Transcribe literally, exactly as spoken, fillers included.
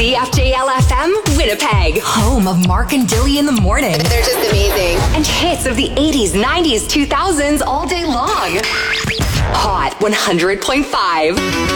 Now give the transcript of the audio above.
C F J L F M, Winnipeg, home of Mark and Dilly in the morning. They're just amazing. And hits of the eighties, nineties, two thousands all day long. Hot one hundred point five.